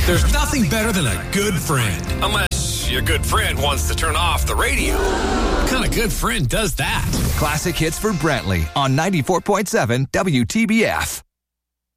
There's nothing better than a good friend. Unless your good friend wants to turn off the radio. What kind of good friend does that? Classic hits for Brantley on 94.7 WTBF.